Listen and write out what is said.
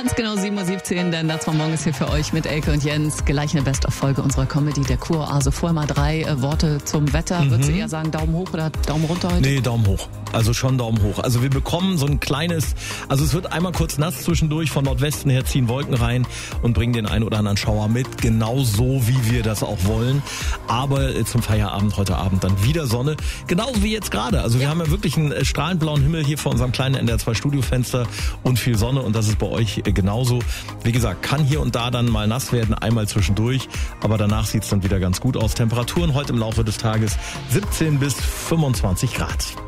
Ganz genau 7.17 Uhr, denn das war morgens hier für euch mit Elke und Jens. Gleich eine Best-of-Folge unserer Comedy, der Kuroase. Vorher mal 3 Worte zum Wetter. Würdest du eher sagen Daumen hoch oder Daumen runter heute? Nee, Daumen hoch. Also schon Daumen hoch. Also wir bekommen so ein kleines, also es wird einmal kurz nass zwischendurch, von Nordwesten her ziehen Wolken rein und bringen den einen oder anderen Schauer mit. Genau so, wie wir das auch wollen. Aber zum Feierabend heute Abend dann wieder Sonne. Genauso wie jetzt gerade. Also wir haben ja wirklich einen strahlend blauen Himmel hier vor unserem kleinen NDR2 Studiofenster und viel Sonne und das ist bei euch genauso. Wie gesagt, kann hier und da dann mal nass werden, einmal zwischendurch, aber danach sieht's dann wieder ganz gut aus. Temperaturen heute im Laufe des Tages 17 bis 25 Grad.